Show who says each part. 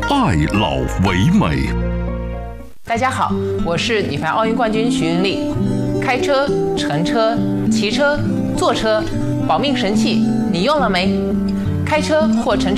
Speaker 1: 爱老为美。
Speaker 2: 大家好，我是女排奥运冠军徐云丽。开车、乘车、骑车、坐车，保命神器你用了没？开车或乘车